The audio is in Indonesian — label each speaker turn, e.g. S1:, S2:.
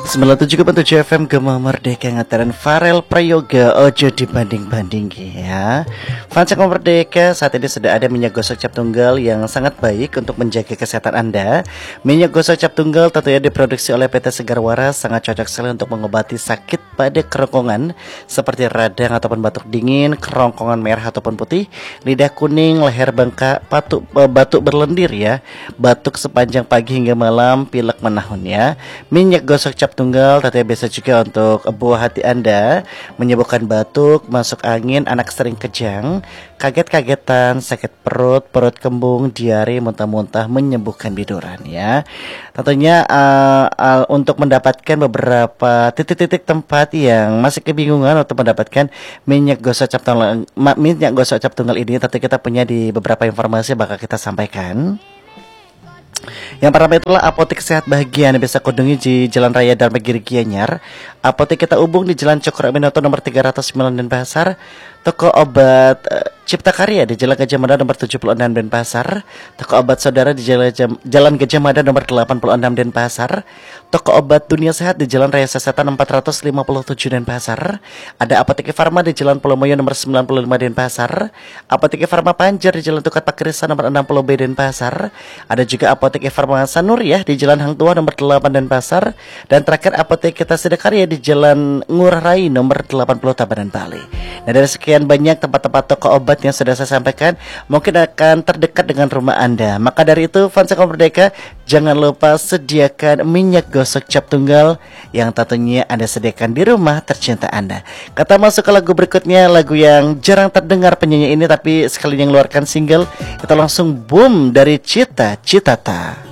S1: 97,7 FM Gema Merdeka ngataran Farel Prayoga ojo dibanding-banding ya. Fans Gema Merdeka, saat ini sudah ada minyak gosok cap tunggal yang sangat baik untuk menjaga kesehatan Anda. Minyak gosok cap tunggal tentunya diproduksi oleh PT Segar Waras, sangat cocok sekali untuk mengobati sakit pada kerongkongan seperti radang ataupun batuk dingin, kerongkongan merah ataupun putih, lidah kuning, leher bengkak, batuk berlendir ya, batuk sepanjang pagi hingga malam, pilek menahun ya. Minyak gosok cap tunggal tentunya biasa juga untuk buah hati Anda, menyembuhkan batuk, masuk angin, anak sering kejang, kaget-kagetan, sakit perut, perut kembung, diare, muntah-muntah, menyembuhkan biduran ya. Tentunya untuk mendapatkan beberapa titik-titik tempat yang masih kebingungan untuk mendapatkan minyak gosok cap tunggal ini, tentu kita punya di beberapa informasi bakal kita sampaikan. Yang pertama itulah Apotek Sehat Bahagia, Anda bisa kunjungi di Jalan Raya Dharmagiri Gianyar. Apotek kita hubung di Jalan Cokro Aminoto nomor 309 Denpasar. Toko obat Cipta Karya di Jalan Gajah Mada nomor 76 Denpasar. Toko obat Saudara di Jalan Gajah Mada nomor 86 Denpasar. Toko obat Dunia Sehat di Jalan Raya Sesetan 457 Denpasar. Ada Apotek Farma di Jalan Polomoyo nomor 95 Denpasar. Apotek Farma Panjer di Jalan Tukat Pakirisa nomor 60B Denpasar. Ada juga Apotek Farma Sanuriah di Jalan Hang Tua nomor 8 Denpasar. Dan terakhir Apotek Kita Sedakarya di Jalan Ngurah Rai nomor 80 Tabanan Bali. Nah, dari sekian banyak tempat-tempat toko obat yang sudah saya sampaikan, mungkin akan terdekat dengan rumah Anda. Maka dari itu, fans Gema Merdeka, jangan lupa sediakan minyak gosok cap tunggal yang tentunya Anda sediakan di rumah tercinta Anda. Kita masuk ke lagu berikutnya, lagu yang jarang terdengar penyanyi ini, tapi sekali yang mengeluarkan single, kita langsung boom dari Cita Citata.